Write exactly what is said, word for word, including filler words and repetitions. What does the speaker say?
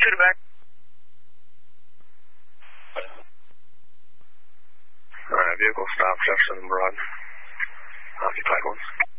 shoot it back. Alright, vehicle stop, Jefferson Broad. Occupied ones.